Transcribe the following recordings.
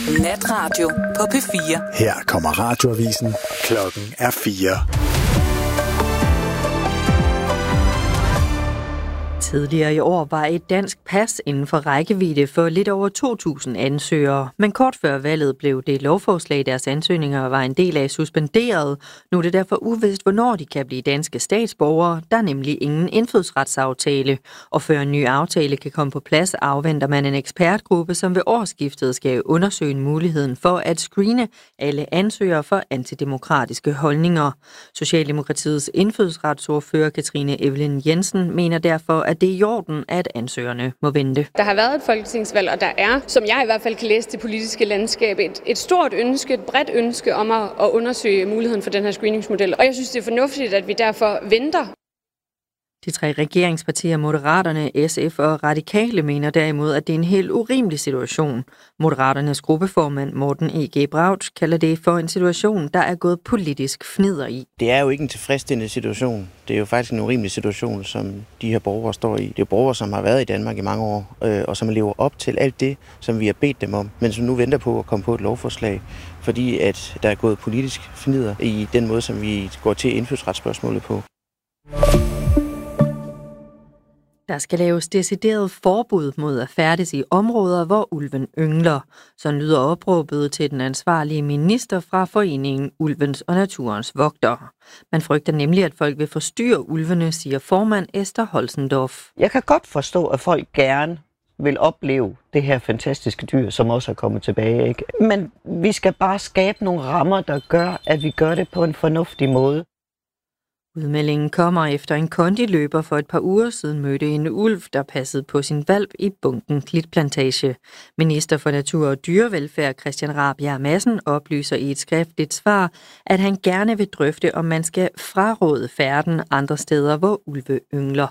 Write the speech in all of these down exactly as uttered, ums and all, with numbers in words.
Natradio på P fire. Her kommer radioavisen. Klokken er fire. Tidligere i år var et dansk pas inden for rækkevidde for lidt over to tusind ansøgere. Men kort før valget blev det lovforslag, deres ansøgninger var en del af, suspenderet. Nu er det derfor uvist, hvornår de kan blive danske statsborgere. Der er nemlig ingen indfødsretsaftale. Og før en ny aftale kan komme på plads, afventer man en ekspertgruppe, som ved årsskiftet skal undersøge muligheden for at screene alle ansøgere for antidemokratiske holdninger. Socialdemokratiets indfødsretsordfører Katrine Evelyn Jensen mener derfor, at det er i orden, at ansøgerne må vente. Der har været et folketingsvalg, og der er, som jeg i hvert fald kan læse det politiske landskab, et, et stort ønske, et bredt ønske om at, at undersøge muligheden for den her screeningsmodel. Og jeg synes, det er fornuftigt, at vi derfor venter. De tre regeringspartier, Moderaterne, S F og Radikale, mener derimod, at det er en helt urimelig situation. Moderaternes gruppeformand Morten E G Braut kalder det for en situation, der er gået politisk fnidder i. Det er jo ikke en tilfredsstillende situation. Det er jo faktisk en urimelig situation, som de her borgere står i. Det er borgere, som har været i Danmark i mange år, øh, og som lever op til alt det, som vi har bedt dem om, men som nu venter på at komme på et lovforslag, fordi at der er gået politisk fnidder i den måde, som vi går til indfødsretsspørgsmålet på. Der skal laves decideret forbud mod at færdes i områder, hvor ulven yngler. Så lyder opråbet til den ansvarlige minister fra foreningen Ulvens og Naturens Vogtere. Man frygter nemlig, at folk vil forstyrre ulvene, siger formand Esther Holzendorf. Jeg kan godt forstå, at folk gerne vil opleve det her fantastiske dyr, som også er kommet tilbage, ikke? Men vi skal bare skabe nogle rammer, der gør, at vi gør det på en fornuftig måde. Udmeldingen kommer efter en kondiløber for et par uger siden mødte en ulv, der passede på sin hvalp i bunken Klitplantage. Minister for Natur og Dyrevelfærd Christian Rabjerg Madsen oplyser i et skriftligt svar, at han gerne vil drøfte, om man skal fraråde færden andre steder, hvor ulve yngler.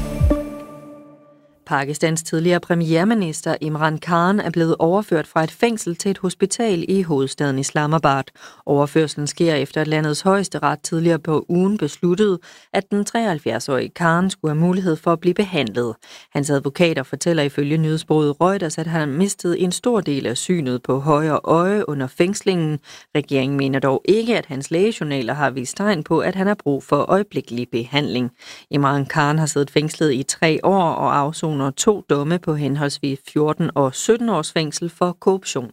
Pakistans tidligere premierminister Imran Khan er blevet overført fra et fængsel til et hospital i hovedstaden Islamabad. Overførslen sker efter, at landets højesteret tidligere på ugen besluttede, at den treoghalvfjerds-årige Khan skulle have mulighed for at blive behandlet. Hans advokater fortæller ifølge nyhedsbureauet Reuters, at han mistede en stor del af synet på højre øje under fængslingen. Regeringen mener dog ikke, at hans lægejournaler har vist tegn på, at han har brug for øjeblikkelig behandling. Imran Khan har siddet fængslet i tre år og afsonet og to domme på henholdsvis fjorten og sytten års fængsel for korruption.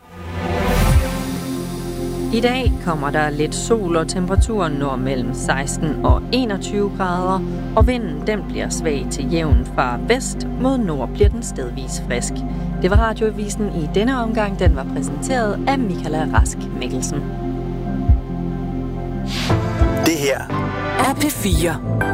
I dag kommer der lidt sol, og temperaturen når mellem seksten og enogtyve grader, og vinden den bliver svag til jævn fra vest, mod nord bliver den stedvis frisk. Det var radioavisen i denne omgang. Den var præsenteret af Michaela Rask Mikkelsen. Det her er P fire.